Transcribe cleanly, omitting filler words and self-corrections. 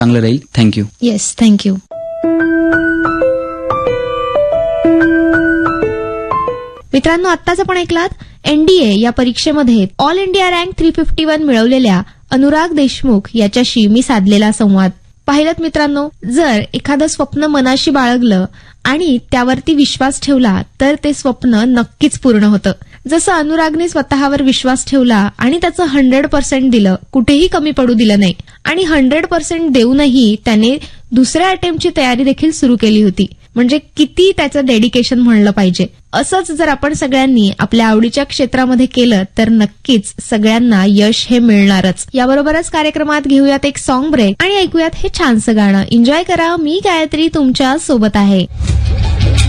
चांगलं राहील. Thank you. Yes, thank you. मित्रांनो, आत्ताच आपण ऐकलात एनडीए या परीक्षेमध्ये ऑल इंडिया रँक 351 मिळवलेल्या अनुराग देशमुख याच्याशी मी साधलेला संवाद. पाहिलं मित्रांनो, जर एखादं स्वप्न मनाशी बाळगलं आणि त्यावरती विश्वास ठेवला तर ते स्वप्न नक्कीच पूर्ण होतं. जसं अनुरागने स्वतःवर विश्वास ठेवला आणि त्याचं 100% दिलं, कुठेही कमी पडू दिलं नाही आणि 100% देऊनही त्याने दुसऱ्या अटेम्प्टची तयारी देखील सुरू केली होती. म्हणजे किती त्याचं डेडिकेशन म्हणलं पाहिजे. असंच जर आपण सगळ्यांनी आपल्या आवडीच्या क्षेत्रामध्ये केलं तर नक्कीच सगळ्यांना यश हे मिळणारच. याबरोबरच कार्यक्रमात घेऊयात एक सॉन्ग ब्रेक आणि ऐकूयात हे छानसं गाणं. एन्जॉय करा. मी गायत्री तुमच्या सोबत आहे.